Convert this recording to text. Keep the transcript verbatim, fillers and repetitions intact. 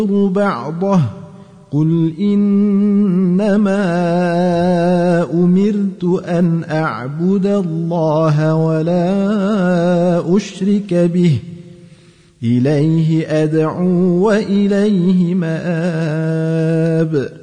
بعضه قل إنما أمرت أن أعبد الله ولا أشرك به إليه أدعو وإليه مآب